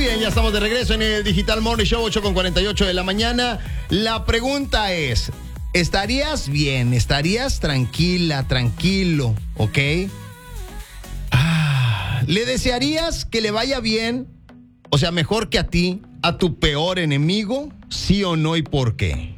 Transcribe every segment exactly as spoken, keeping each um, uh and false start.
bien, ya estamos de regreso en el Digital Morning Show, ocho con cuarenta y ocho de la mañana. La pregunta es, ¿estarías bien? ¿Estarías tranquila, tranquilo? ¿Ok? Ah, ¿le desearías que le vaya bien, o sea, mejor que a ti, a tu peor enemigo? ¿Sí o no y por qué?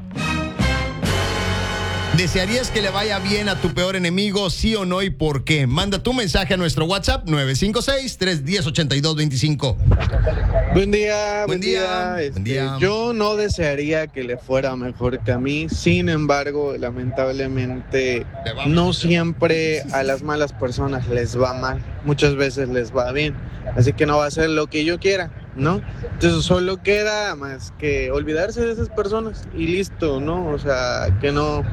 ¿Desearías que le vaya bien a tu peor enemigo? ¿Sí o no y por qué? Manda tu mensaje a nuestro WhatsApp nueve cinco seis, tres uno cero, ocho dos dos cinco. Buen día, Buen buen día, día. Este, buen día. Yo no desearía que le fuera mejor que a mí, sin embargo, lamentablemente, Le va no mal. siempre a las malas personas les va mal, muchas veces les va bien, así que no va a ser lo que yo quiera, ¿no? Entonces solo queda más que olvidarse de esas personas y listo, ¿no? O sea, que no...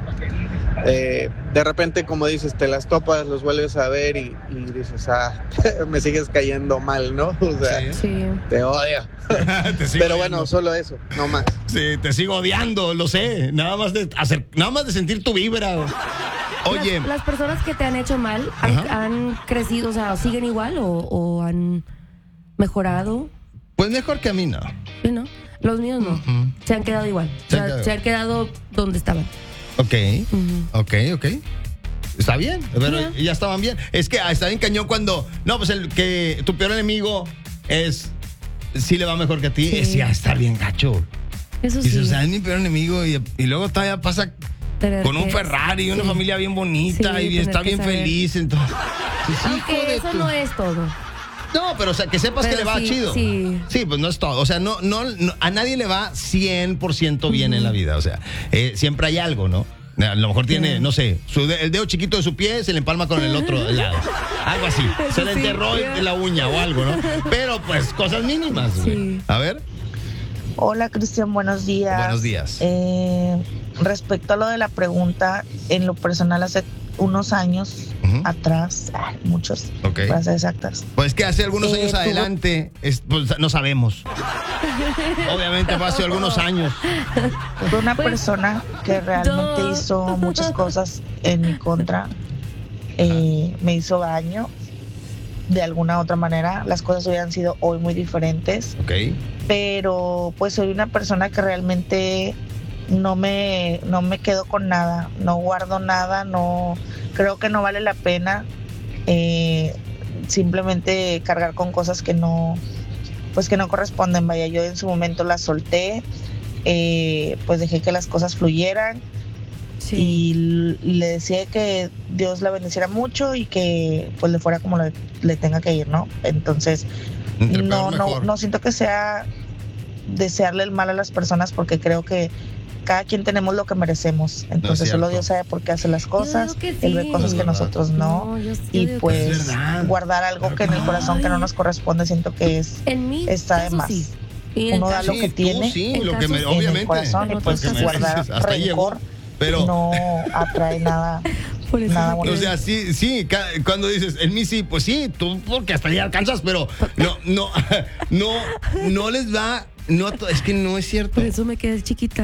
Eh, de repente, como dices, te las topas, los vuelves a ver y, y dices, ah, me sigues cayendo mal, ¿no? O sea, Sí. Sí. te odio. Te sigo Pero odiando. bueno, solo eso, no más. Sí, te sigo odiando, lo sé. Nada más de hacer, nada más de sentir tu vibra. Oye, Las, las personas que te han hecho mal han, Ajá. han crecido, o sea, siguen igual o, o han mejorado, pues mejor que a mí no. ¿sí, no? Los míos no. Ujú. Se han quedado igual. Se O han sea, quedado se han quedado donde estaban. Ok, Ujú. ok, ok. Está bien, pero Yeah. ya estaban bien. Es que ah, está bien cañón cuando, no, pues el que tu peor enemigo es, sí le va mejor que a ti, Sí. es ya estar bien gacho. Eso Dices, sí. o sea, es mi peor enemigo y, y luego todavía pasa Tener con un que- Ferrari y una sí. familia bien bonita Sí, y tener está que bien saber. feliz. Entonces, sí, hijo Aunque de eso tu- no es todo. No, pero o sea, que sepas Pero que le va sí, chido. sí. Sí, pues no es todo. O sea, no, no, no- a nadie le va cien por ciento bien en la vida. O sea, eh, siempre hay algo, ¿no? A lo mejor tiene, Yeah. no sé, su de- el dedo chiquito de su pie se le empalma con el otro lado. Algo así. Se le Sí, enterró yeah. la uña o algo, ¿no? Pero pues cosas mínimas, güey. Sí. A ver. Hola Cristian, buenos días. Buenos días. Eh, respecto a lo de la pregunta, en lo personal hace unos años Ujú. atrás, ay, muchos, Ok. para ser exactas, Pues que hace algunos Eh, años tuvo- adelante, es- pues, no sabemos. Obviamente fue hace algunos años. fue una Pues, persona que realmente duh. hizo muchas cosas en mi contra, eh, me hizo daño de alguna u otra manera, las cosas hubieran sido hoy muy diferentes, Ok. pero pues soy una persona que realmente no me no me quedo con nada, no guardo nada, no creo que no vale la pena eh, simplemente cargar con cosas que no pues que no corresponden. Vaya, yo en su momento las solté, eh, pues dejé que las cosas fluyeran Sí. y l- le decía que Dios la bendiciera mucho y que pues le fuera como le, le tenga que ir, ¿no? Entonces Entre no, peor, no, mejor. no siento que sea desearle el mal a las personas porque creo que cada quien tenemos lo que merecemos. Entonces cierto. solo Dios sabe por qué hace las cosas. Yo digo que Él ve sí. cosas Es que verdad. nosotros no. No, yo- yo y digo que pues Es verdad. guardar algo Claro que en que el no. corazón que no Ay. nos corresponde siento que es En mi está de caso más. sí. Y en Uno da caso- lo que tú tiene sí, en lo que me, casos- en obviamente. el corazón y Lo pues que mereces, guardar hasta ahí llegó. rencor Pero, no atrae nada. Por eso Nada me bueno. o sea, sí, sí, ca- cuando dices, en mí sí, pues sí, tú porque hasta allá alcanzas, pero no, no, no, no les va, no, es que no es cierto. Por eso me quedé chiquita.